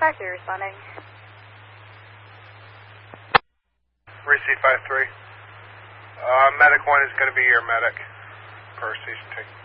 53 responding. Receive 53. Medic 1 is going to be your medic per station 2.